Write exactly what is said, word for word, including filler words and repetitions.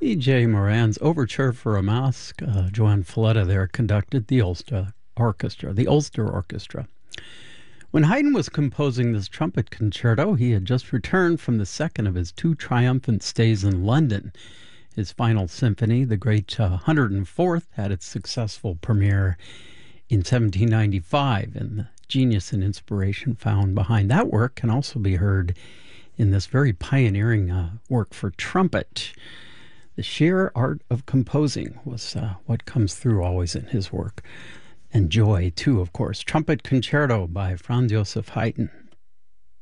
E J. Moran's Overture for a Mask. Uh, Joan Fleta there conducted the Ulster Orchestra, the Ulster Orchestra. When Haydn was composing this trumpet concerto, he had just returned from the second of his two triumphant stays in London. His final symphony, the great uh, one hundred fourth, had its successful premiere in seventeen ninety-five, and the genius and inspiration found behind that work can also be heard in this very pioneering uh, work for trumpet. The sheer art of composing was uh, what comes through always in his work. And joy, too, of course. Trumpet Concerto by Franz Joseph Haydn.